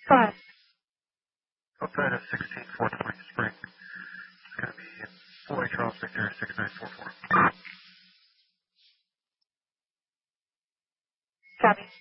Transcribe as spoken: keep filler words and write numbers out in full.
Five. Outside of sixteen four twenty Spring. It's going to be four Charles Victor six nine four four. Copy.